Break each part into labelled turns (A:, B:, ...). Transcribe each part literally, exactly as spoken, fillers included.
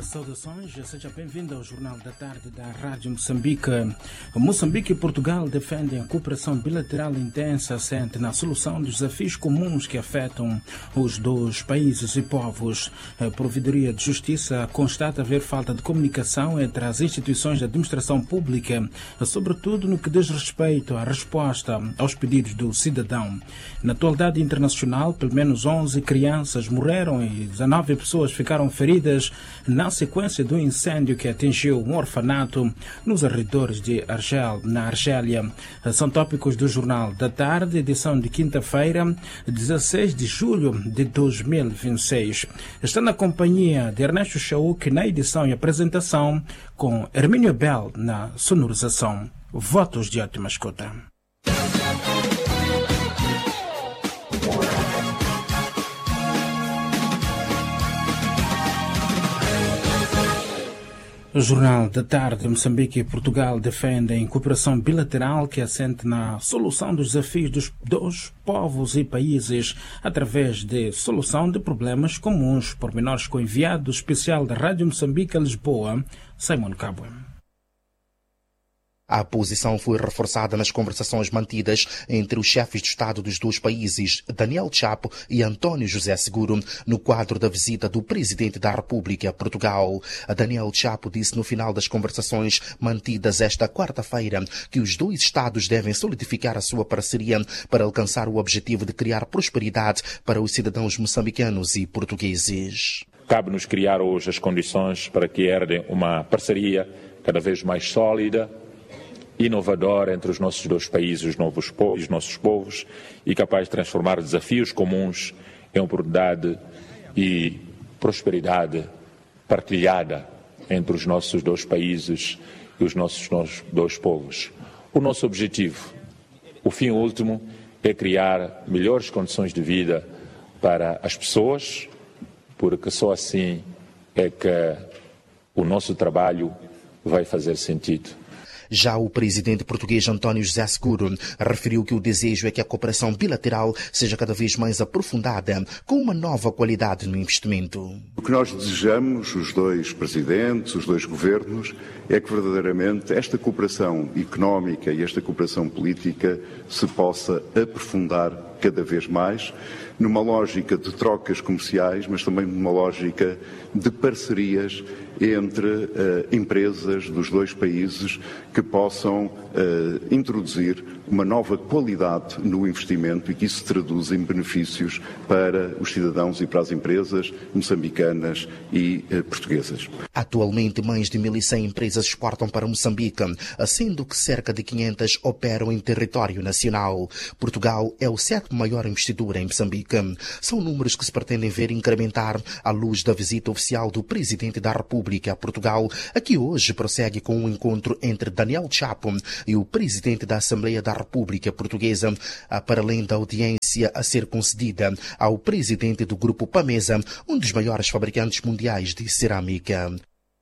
A: Saudações, seja bem-vindo ao Jornal da Tarde da Rádio Moçambique. Moçambique e Portugal defendem a cooperação bilateral intensa assente na solução dos desafios comuns que afetam os dois países e povos. A Provedoria de Justiça constata haver falta de comunicação entre as instituições de administração pública, sobretudo no que diz respeito à resposta aos pedidos do cidadão. Na atualidade internacional, pelo menos onze crianças morreram e dezenove pessoas ficaram feridas na sequência do incêndio que atingiu um orfanato nos arredores de Argel, na Argélia. São tópicos do Jornal da Tarde, edição de quinta-feira, dezesseis de julho de dois mil e vinte e seis. Está na companhia de Ernesto Chauk na edição e apresentação, com Hermínio Bell na sonorização. Votos de ótima escuta. O Jornal da Tarde, Moçambique e Portugal defendem cooperação bilateral que assente na solução dos desafios dos dois povos e países através de solução de problemas comuns. Pormenores com o enviado especial da Rádio Moçambique a Lisboa, Simon Cabo.
B: A posição foi reforçada nas conversações mantidas entre os chefes de Estado dos dois países, Daniel Chapo e António José Seguro, no quadro da visita do Presidente da República a Portugal. Daniel Chapo disse no final das conversações mantidas esta quarta-feira que os dois Estados devem solidificar a sua parceria para alcançar o objetivo de criar prosperidade para os cidadãos moçambicanos e portugueses.
C: Cabe-nos criar hoje as condições para que herdem uma parceria cada vez mais sólida, inovador entre os nossos dois países, os, novos povos, os nossos povos, e capaz de transformar desafios comuns em oportunidade e prosperidade partilhada entre os nossos dois países e os nossos, nossos dois povos. O nosso objetivo, o fim último, é criar melhores condições de vida para as pessoas, porque só assim é que o nosso trabalho vai fazer sentido.
B: Já o presidente português António José Seguro referiu que o desejo é que a cooperação bilateral seja cada vez mais aprofundada, com uma nova qualidade no investimento.
D: O que nós desejamos, os dois presidentes, os dois governos, é que verdadeiramente esta cooperação económica e esta cooperação política se possa aprofundar cada vez mais, numa lógica de trocas comerciais, mas também numa lógica de parcerias entre uh, empresas dos dois países que possam uh, introduzir uma nova qualidade no investimento e que isso se traduz em benefícios para os cidadãos e para as empresas moçambicanas e uh, portuguesas.
B: Atualmente, mais de mil e cem empresas exportam para Moçambique, sendo que cerca de quinhentas operam em território nacional. Portugal é o sétimo maior investidor em Moçambique. São números que se pretendem ver incrementar à luz da visita oficial do Presidente da República a Portugal, a que hoje prossegue com um encontro entre Daniel Chapo e o Presidente da Assembleia da República Portuguesa, para além da audiência a ser concedida ao Presidente do Grupo Pamesa, um dos maiores fabricantes mundiais de cerâmica.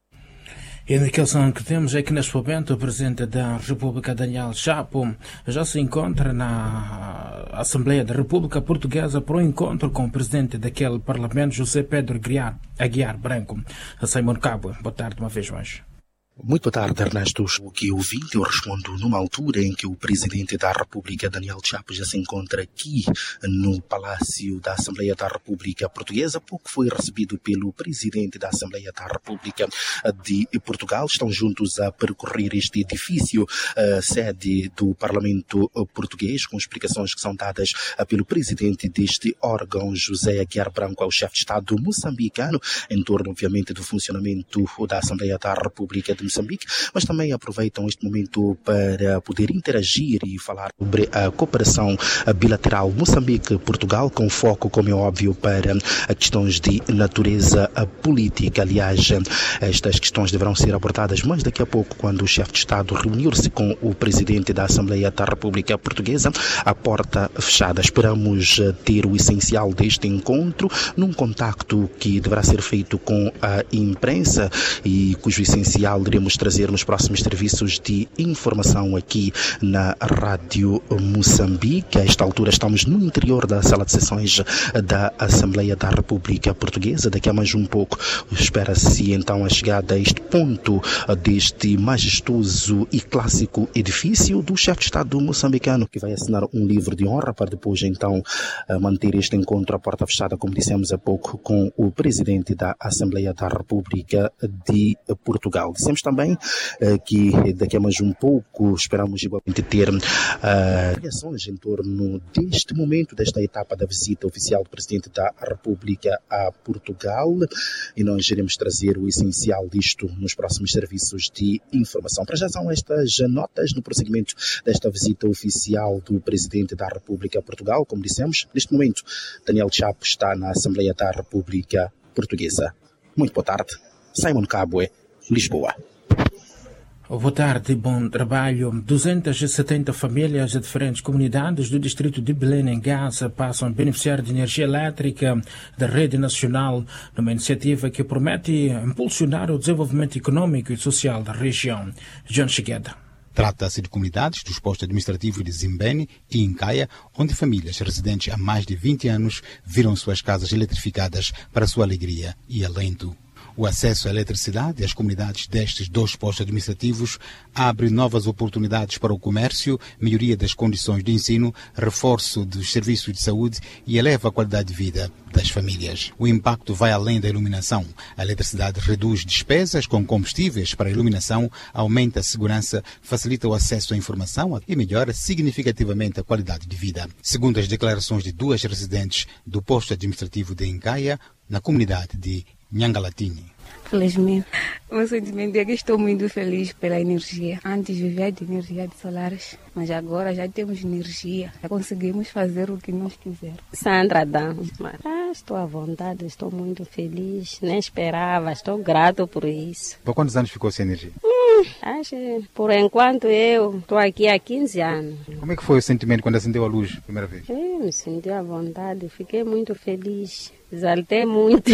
A: E a indicação que temos é que neste momento o Presidente da República, Daniel Chapo, já se encontra na Assembleia da República Portuguesa para um encontro com o Presidente daquele Parlamento, José Pedro Aguiar, Aguiar Branco. Simon Cabo, boa tarde uma vez mais.
B: Muito boa tarde, Ernesto. O que eu vi, eu respondo numa altura em que o Presidente da República, Daniel Chapo, já se encontra aqui no Palácio da Assembleia da República Portuguesa. Pouco foi recebido pelo Presidente da Assembleia da República de Portugal. Estão juntos a percorrer este edifício, a sede do Parlamento Português, com explicações que são dadas pelo Presidente deste órgão, José Aguiar Branco, ao chefe de Estado moçambicano, em torno, obviamente, do funcionamento da Assembleia da República de Moçambique, mas também aproveitam este momento para poder interagir e falar sobre a cooperação bilateral Moçambique-Portugal, com foco, como é óbvio, para questões de natureza política. Aliás, estas questões deverão ser abordadas mais daqui a pouco, quando o chefe de Estado reunir-se com o Presidente da Assembleia da República Portuguesa, à porta fechada. Esperamos ter o essencial deste encontro num contacto que deverá ser feito com a imprensa e cujo essencial iremos trazer nos próximos serviços de informação aqui na Rádio Moçambique. A esta altura estamos no interior da sala de sessões da Assembleia da República Portuguesa. Daqui a mais um pouco espera-se então a chegada a este ponto deste majestoso e clássico edifício do chefe de Estado moçambicano, que vai assinar um livro de honra para depois então manter este encontro à porta fechada, como dissemos há pouco, com o presidente da Assembleia da República de Portugal. Dissemos também que daqui a mais um pouco esperamos igualmente ter uh, reações em torno deste momento, desta etapa da visita oficial do presidente da República a Portugal, e nós iremos trazer o essencial disto nos próximos serviços de informação. Para já são estas notas no prosseguimento desta visita oficial do presidente da República a Portugal. Como dissemos, neste momento Daniel Chapo está na Assembleia da República Portuguesa. Muito boa tarde. Simon Cabwe, Lisboa.
A: Boa tarde, bom trabalho. duzentas e setenta famílias de diferentes comunidades do distrito de Belém, em Gaza, passam a beneficiar de energia elétrica da rede nacional, numa iniciativa que promete impulsionar o desenvolvimento econômico e social da região. John Chigueda.
E: Trata-se de comunidades dos postos administrativos de Zimbene e Incaia, onde famílias residentes há mais de vinte anos viram suas casas eletrificadas para sua alegria e alento. O acesso à eletricidade às comunidades destes dois postos administrativos abre novas oportunidades para o comércio, melhoria das condições de ensino, reforço dos serviços de saúde e eleva a qualidade de vida das famílias. O impacto vai além da iluminação. A eletricidade reduz despesas com combustíveis para a iluminação, aumenta a segurança, facilita o acesso à informação e melhora significativamente a qualidade de vida. Segundo as declarações de duas residentes do posto administrativo de Incaia, na comunidade de Nhangalatini.
F: Felizmente. O sentimento é que estou muito feliz pela energia. Antes vivia de energia de solares, mas agora já temos energia. Já conseguimos fazer o que nós quisermos.
G: Sandra Dan. Ah, estou à vontade, estou muito feliz. Nem esperava, estou grato por isso.
E: Por quantos anos ficou sem energia?
G: Hum, acho, por enquanto eu estou aqui há quinze anos.
E: Como é que foi o sentimento quando acendeu a luz a primeira vez?
G: Eu me senti à vontade, fiquei muito feliz. Exaltei muito.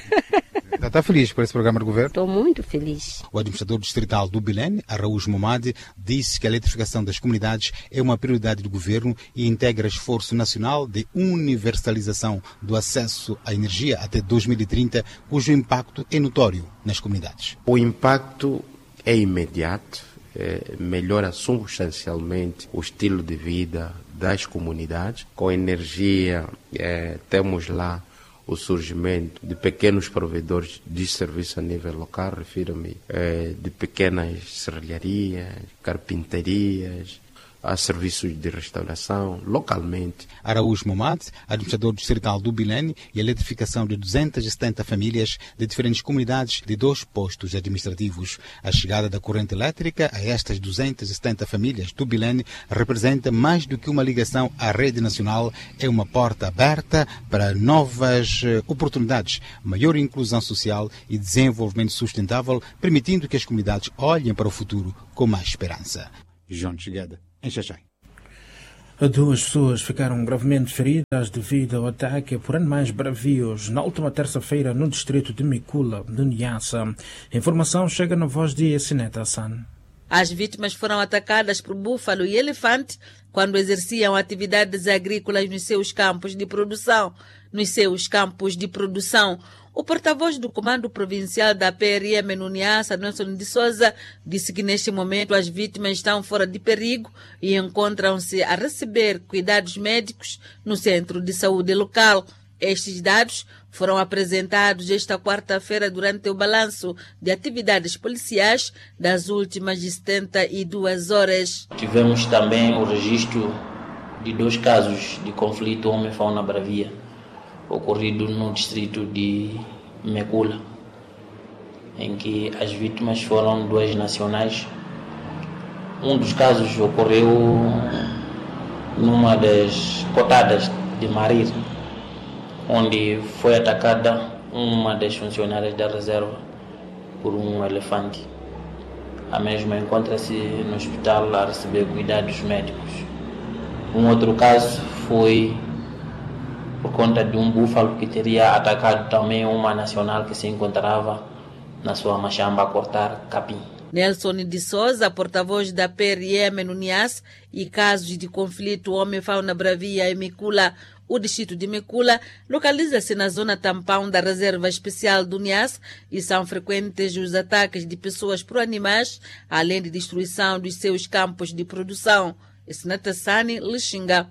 E: Está feliz por esse programa de governo?
G: Estou muito feliz.
E: O administrador distrital do Belém, Araújo Momade, disse que a eletrificação das comunidades é uma prioridade do governo e integra esforço nacional de universalização do acesso à energia até dois mil e trinta, cujo impacto é notório nas comunidades.
H: O impacto é imediato, é, melhora substancialmente o estilo de vida das comunidades. Com energia, é, temos lá o surgimento de pequenos provedores de serviço a nível local, refiro-me eh, de pequenas serralharias, carpinterias, a serviços de restauração localmente.
E: Araújo Momade, administrador distrital do Belém, e a eletrificação de duzentas e setenta famílias de diferentes comunidades de dois postos administrativos. A chegada da corrente elétrica a estas duzentas e setenta famílias do Belém representa mais do que uma ligação à rede nacional, é uma porta aberta para novas oportunidades, maior inclusão social e desenvolvimento sustentável, permitindo que as comunidades olhem para o futuro com mais esperança. João Chigueda, em Xaxai.
A: Duas pessoas ficaram gravemente feridas devido ao ataque por animais bravios na última terça-feira no distrito de Micula, no Niassa. A informação chega na voz de Sineta Hassan.
I: As vítimas foram atacadas por búfalo e elefante quando exerciam atividades agrícolas nos seus campos de produção. Nos seus campos de produção, o porta-voz do Comando Provincial da P R M no Niassa, Nelson de Souza, disse que neste momento as vítimas estão fora de perigo e encontram-se a receber cuidados médicos no centro de saúde local. Estes dados foram apresentados esta quarta-feira durante o balanço de atividades policiais das últimas setenta e duas horas.
J: Tivemos também o registro de dois casos de conflito homem-fauna bravia, ocorrido no distrito de Mecula, em que as vítimas foram duas nacionais. Um dos casos ocorreu numa das cotadas de Marir, onde foi atacada uma das funcionárias da reserva por um elefante. A mesma encontra-se no hospital a receber cuidados médicos. Um outro caso foi por conta de um búfalo que teria atacado também uma nacional que se encontrava na sua machamba a cortar capim.
I: Nelson de Souza, porta-voz da P R M no Niassa, e casos de conflito homem-fauna bravia em Mekula, o distrito de Mekula, localiza-se na zona tampão da Reserva Especial do Niassa e são frequentes os ataques de pessoas por animais, além de destruição dos seus campos de produção. Esnatassani Lixinga.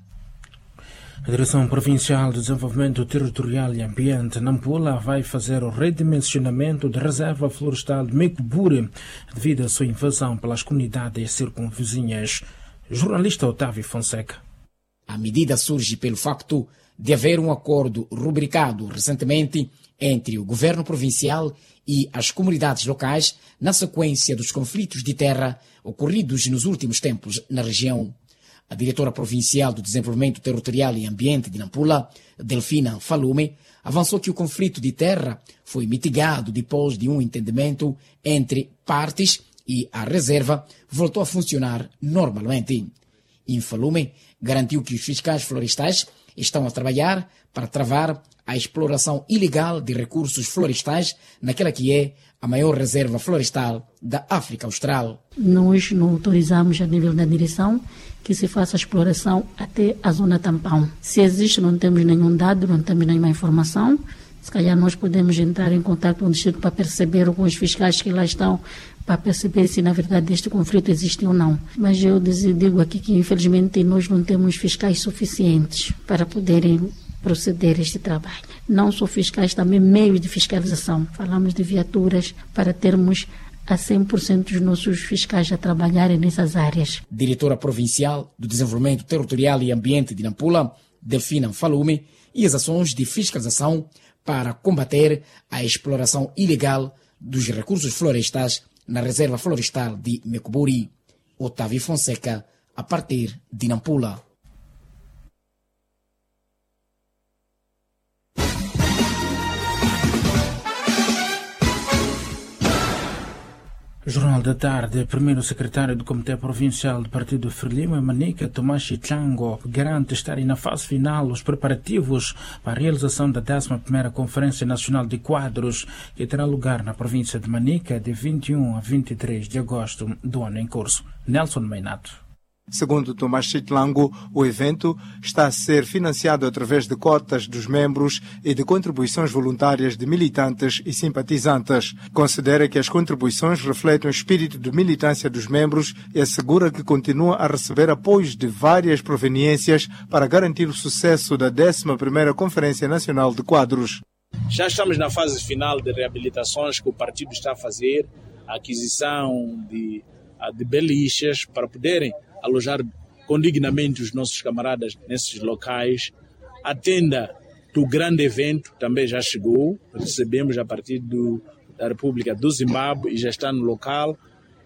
A: A Direção Provincial de Desenvolvimento Territorial e Ambiente, Nampula, vai fazer o redimensionamento da Reserva Florestal de Mecuburi devido à sua invasão pelas comunidades circunvizinhas. Jornalista Otávio Fonseca.
K: A medida surge pelo facto de haver um acordo rubricado recentemente entre o governo provincial e as comunidades locais na sequência dos conflitos de terra ocorridos nos últimos tempos na região. A diretora provincial do Desenvolvimento Territorial e Ambiente de Nampula, Delfina Falume, avançou que o conflito de terra foi mitigado depois de um entendimento entre partes e a reserva voltou a funcionar normalmente. Infalume garantiu que os fiscais florestais estão a trabalhar para travar a exploração ilegal de recursos florestais naquela que é a maior reserva florestal da África Austral.
L: Nós não autorizamos a nível da direção que se faça a exploração até a zona tampão. Se existe, não temos nenhum dado, não temos nenhuma informação. Se calhar nós podemos entrar em contato com o distrito para perceber, ou com os fiscais que lá estão, para perceber se na verdade este conflito existe ou não. Mas eu digo aqui que infelizmente nós não temos fiscais suficientes para poderem proceder este trabalho. Não só fiscais, também meios de fiscalização. Falamos de viaturas para termos a cem por cento dos nossos fiscais a trabalharem nessas áreas.
K: Diretora Provincial do Desenvolvimento Territorial e Ambiente de Nampula, Delfina Falume, e as ações de fiscalização para combater a exploração ilegal dos recursos florestais na Reserva Florestal de Mecuburi. Otávio Fonseca, a partir de Nampula.
A: Jornal da Tarde. Primeiro secretário do Comitê Provincial do Partido Frelimo, Manica, Tomás Chitlango, garante estarem na fase final os preparativos para a realização da décima primeira Conferência Nacional de Quadros, que terá lugar na província de Manica de vinte e um a vinte e três de agosto do ano em curso. Nelson Meinato.
M: Segundo Tomás Chitlango, o evento está a ser financiado através de cotas dos membros e de contribuições voluntárias de militantes e simpatizantes. Considera que as contribuições refletem o espírito de militância dos membros e assegura que continua a receber apoios de várias proveniências para garantir o sucesso da décima primeira Conferência Nacional de Quadros.
N: Já estamos na fase final de reabilitações que o partido está a fazer, a aquisição de, de beliches para poderem alojar condignamente os nossos camaradas nesses locais. A tenda do grande evento também já chegou, recebemos a partir do, da República do Zimbábue e já está no local,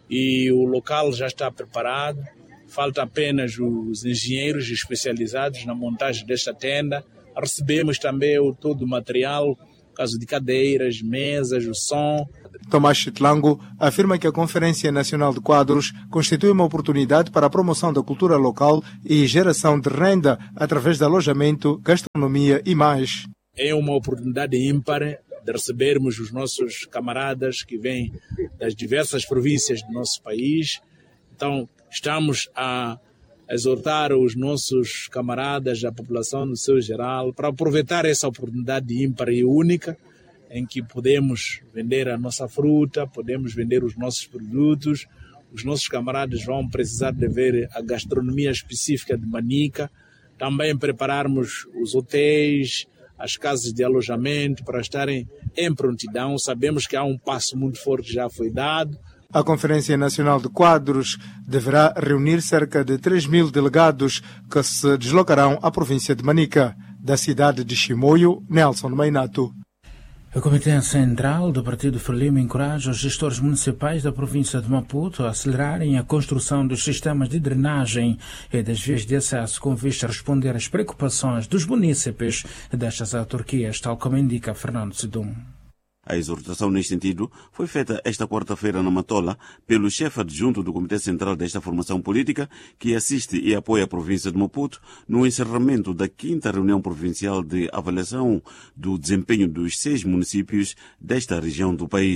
N: e o local já está preparado. Falta apenas os engenheiros especializados na montagem desta tenda. Recebemos também o, todo o material, caso de cadeiras, mesas, o som.
M: Tomás Chitlango afirma que a Conferência Nacional de Quadros constitui uma oportunidade para a promoção da cultura local e geração de renda através de alojamento, gastronomia e mais.
N: É uma oportunidade ímpar de recebermos os nossos camaradas que vêm das diversas províncias do nosso país. Então, estamos a exortar os nossos camaradas, a população no seu geral, para aproveitar essa oportunidade ímpar e única em que podemos vender a nossa fruta, podemos vender os nossos produtos. Os nossos camaradas vão precisar de ver a gastronomia específica de Manica, também prepararmos os hotéis, as casas de alojamento para estarem em prontidão. Sabemos que há um passo muito forte que já foi dado.
M: A Conferência Nacional de Quadros deverá reunir cerca de três mil delegados que se deslocarão à província de Manica. Da cidade de Chimoio, Nelson Meinato.
A: O Comitê Central do Partido Frelimo encoraja os gestores municipais da província de Maputo a acelerarem a construção dos sistemas de drenagem e das vias de acesso com vista a responder às preocupações dos munícipes destas autarquias, tal como indica Fernando Sidum.
O: A exortação neste sentido foi feita esta quarta-feira na Matola pelo chefe adjunto do Comitê Central desta formação política, que assiste e apoia a província de Maputo no encerramento da quinta reunião provincial de avaliação do desempenho dos seis municípios desta região do país.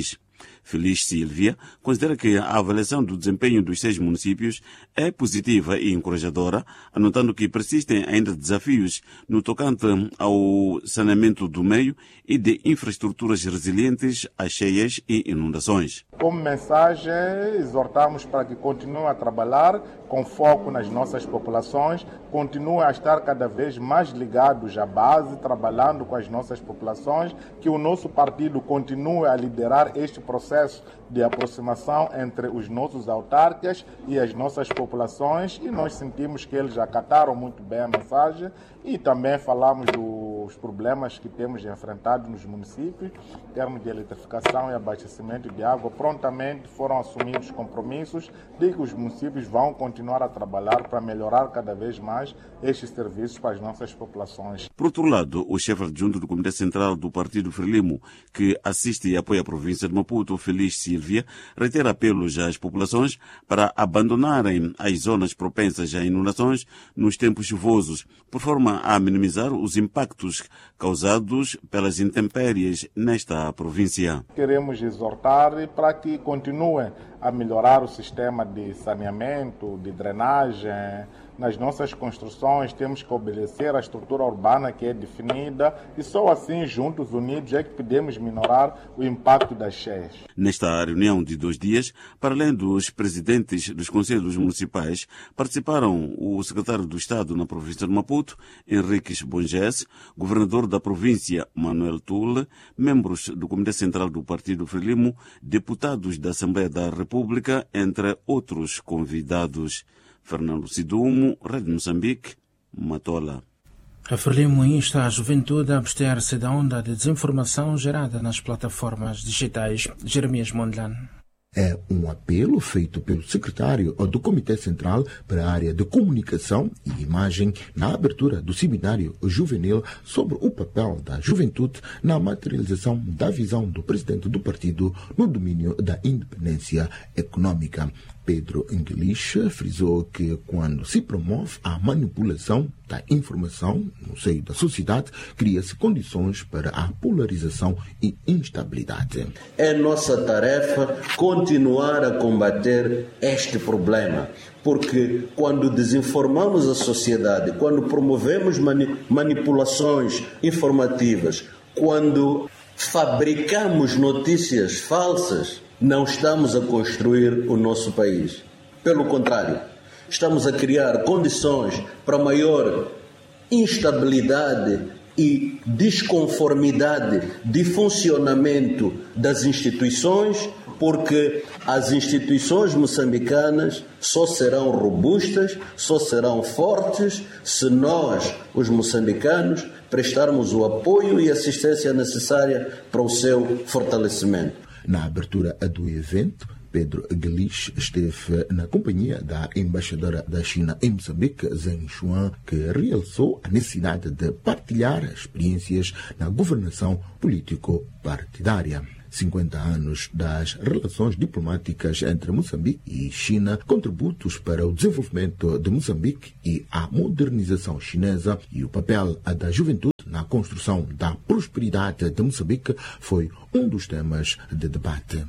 O: Feliz Silvia considera que a avaliação do desempenho dos seis municípios é positiva e encorajadora, anotando que persistem ainda desafios no tocante ao saneamento do meio e de infraestruturas resilientes às cheias e inundações.
P: Como mensagem, exortamos para que continuem a trabalhar com foco nas nossas populações, continuem a estar cada vez mais ligados à base, trabalhando com as nossas populações, que o nosso partido continue a liderar este processo de aproximação entre os nossos autarcas e as nossas populações, e nós sentimos que eles acataram muito bem a mensagem e também falamos dos problemas que temos enfrentado nos municípios, em termos de eletrificação e abastecimento de água. Prontamente foram assumidos compromissos de que os municípios vão continuar a trabalhar para melhorar cada vez mais estes serviços para as nossas populações.
O: Por outro lado, o chefe adjunto do Comitê Central do Partido Frelimo, que assiste e apoia a província de Maputo, Feliz Silvia, reitera apelos às populações para abandonarem as zonas propensas a inundações nos tempos chuvosos, por forma a minimizar os impactos causados pelas intempéries nesta província.
P: Queremos exortar para que continuem a melhorar o sistema de saneamento, de drenagem. Nas nossas construções temos que obedecer à estrutura urbana que é definida e só assim, juntos, unidos, é que podemos minorar o impacto das cheias.
O: Nesta reunião de dois dias, para além dos presidentes dos conselhos municipais, participaram o secretário do Estado na província de Maputo, Henriques Bonges, governador da província, Manuel Tule, membros do Comitê Central do Partido Frelimo, deputados da Assembleia da República, entre outros convidados. Fernando Sidumo, Rádio Moçambique, Matola.
A: A Frelimo insta a juventude a abster-se da onda de desinformação gerada nas plataformas digitais. Jeremias Mondlane.
Q: É um apelo feito pelo secretário do Comitê Central para a área de comunicação e imagem na abertura do seminário juvenil sobre o papel da juventude na materialização da visão do presidente do partido no domínio da independência econômica. Pedro English frisou que quando se promove a manipulação da informação no seio da sociedade, cria-se condições para a polarização e instabilidade.
R: É nossa tarefa continuar a combater este problema, porque quando desinformamos a sociedade, quando promovemos mani- manipulações informativas, quando fabricamos notícias falsas, não estamos a construir o nosso país. Pelo contrário, estamos a criar condições para maior instabilidade e desconformidade de funcionamento das instituições, porque as instituições moçambicanas só serão robustas, só serão fortes se nós, os moçambicanos, prestarmos o apoio e assistência necessária para o seu fortalecimento.
Q: Na abertura do evento, Pedro English esteve na companhia da embaixadora da China em Moçambique, Zheng Xuan, que realçou a necessidade de partilhar experiências na governação político-partidária. cinquenta anos das relações diplomáticas entre Moçambique e China, contributos para o desenvolvimento de Moçambique e a modernização chinesa e o papel da juventude na construção da prosperidade de Moçambique foi um dos temas de debate.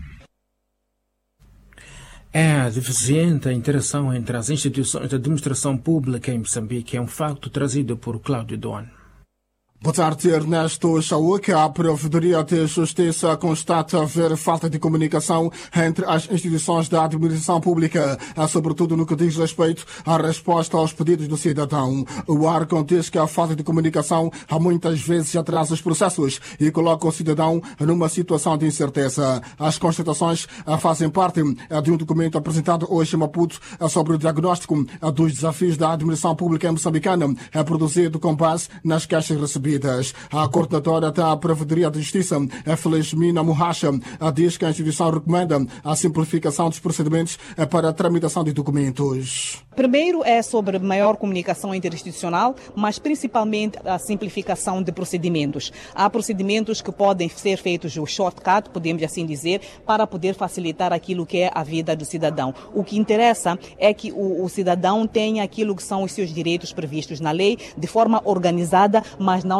A: É deficiente a interação entre as instituições de administração pública em Moçambique, é um facto trazido por Cláudio Doan.
S: Boa tarde, Ernesto Chauque. A Provedoria de Justiça constata haver falta de comunicação entre as instituições da administração pública, sobretudo no que diz respeito à resposta aos pedidos do cidadão. O órgão diz que a falta de comunicação há muitas vezes atrasa os processos e coloca o cidadão numa situação de incerteza. As constatações fazem parte de um documento apresentado hoje em Maputo sobre o diagnóstico dos desafios da administração pública moçambicana, produzido com base nas queixas recebidas. A coordenadora da Provedoria de Justiça, Felizmina Muhacha, diz que a instituição recomenda a simplificação dos procedimentos para a tramitação de documentos.
T: Primeiro é sobre maior comunicação interinstitucional, mas principalmente a simplificação de procedimentos. Há procedimentos que podem ser feitos o shortcut, podemos assim dizer, para poder facilitar aquilo que é a vida do cidadão. O que interessa é que o, o cidadão tenha aquilo que são os seus direitos previstos na lei de forma organizada, mas não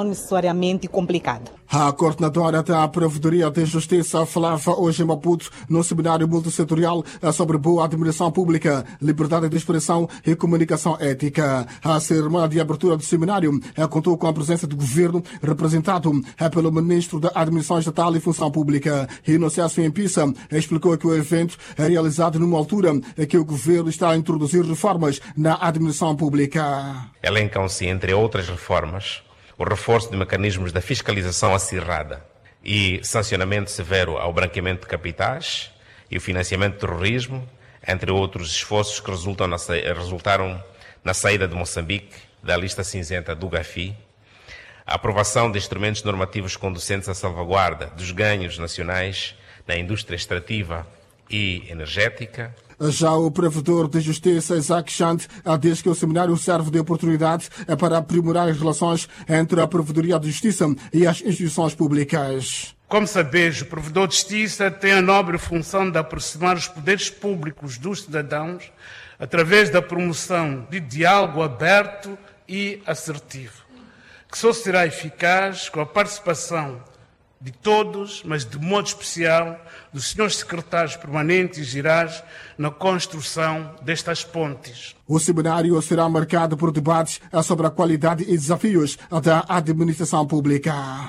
T: não necessariamente complicada.
S: A coordenadora da Provedoria de Justiça falava hoje em Maputo no seminário multissetorial sobre boa administração pública, liberdade de expressão e comunicação ética. A cerimônia de abertura do seminário contou com a presença do governo, representado pelo ministro da Administração Estatal e Função Pública. Inocêncio Empissa explicou que o evento é realizado numa altura em que o governo está a introduzir reformas na administração pública.
U: Elencam-se, entre outras reformas, o reforço de mecanismos da fiscalização acirrada e sancionamento severo ao branqueamento de capitais e o financiamento do terrorismo, entre outros esforços que resultam na, resultaram na saída de Moçambique da lista cinzenta do GAFI, a aprovação de instrumentos normativos conducentes à salvaguarda dos ganhos nacionais na indústria extrativa e energética.
S: Já o provedor de Justiça, Isaac Chante, diz que o seminário serve de oportunidade para aprimorar as relações entre a Provedoria de Justiça e as instituições públicas.
V: Como sabeis, o provedor de Justiça tem a nobre função de aproximar os poderes públicos dos cidadãos através da promoção de diálogo aberto e assertivo, que só será eficaz com a participação de todos, mas de modo especial dos senhores secretários permanentes e gerais na construção destas pontes.
S: O seminário será marcado por debates sobre a qualidade e desafios da administração pública.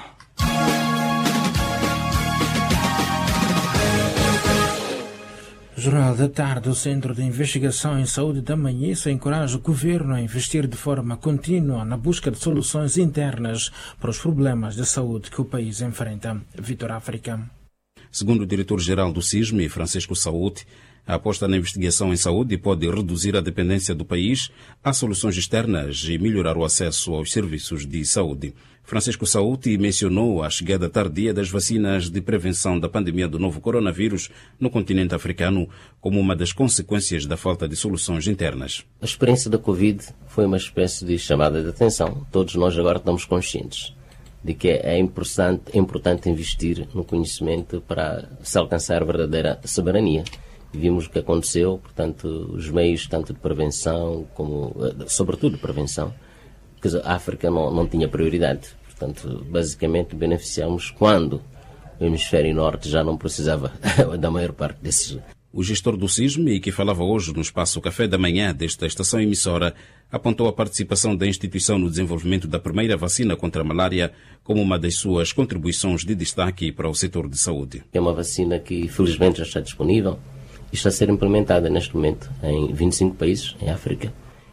A: Jornal da Tarde, o Centro de Investigação em Saúde da Manhissa encoraja o governo a investir de forma contínua na busca de soluções internas para os problemas de saúde que o país enfrenta. Vitor África.
W: Segundo o diretor-geral do SISME, Francisco Saúde, a aposta na investigação em saúde pode reduzir a dependência do país a soluções externas e melhorar o acesso aos serviços de saúde. Francisco Saúde mencionou a chegada tardia das vacinas de prevenção da pandemia do novo coronavírus no continente africano como uma das consequências da falta de soluções internas.
X: A experiência da Covid foi uma espécie de chamada de atenção. Todos nós agora estamos conscientes de que é importante, é importante investir no conhecimento para se alcançar a verdadeira soberania. Vimos o que aconteceu, portanto, os meios tanto de prevenção como, sobretudo, de prevenção, porque a África não, não tinha prioridade. Portanto, basicamente, beneficiamos quando o hemisfério norte já não precisava da maior parte desses.
W: O gestor do SISME, que falava hoje no espaço Café da Manhã desta estação emissora, apontou a participação da instituição no desenvolvimento da primeira vacina contra a malária como uma das suas contribuições de destaque para o setor de saúde.
X: É uma vacina que, felizmente, já está disponível e está a ser implementada neste momento em vinte e cinco países em África,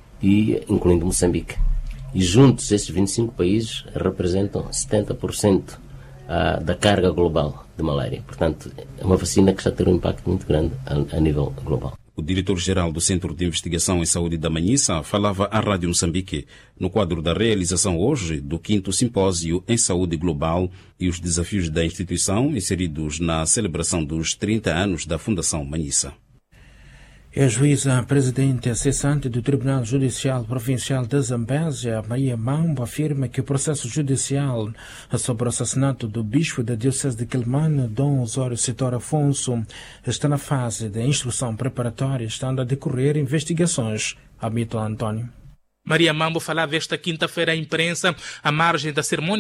X: e incluindo Moçambique. E juntos, esses vinte e cinco países representam setenta por cento ah, da carga global de malária. Portanto, é uma vacina que está a ter um impacto muito grande a, a nível global.
W: O diretor-geral do Centro de Investigação em Saúde da Manhissa falava à Rádio Moçambique no quadro da realização hoje do quinto Simpósio em Saúde Global e os desafios da instituição inseridos na celebração dos trinta anos da Fundação Manhissa.
A: A juíza presidente cessante do Tribunal Judicial Provincial da Zambésia, Maria Mambo, afirma que o processo judicial sobre o assassinato do bispo da Diocese de Quelimane, Dom Osório Setor Afonso, está na fase de instrução preparatória, estando a decorrer investigações. Hamilton Antônio.
Y: Maria Mambo falava esta quinta-feira à imprensa à margem da cerimônia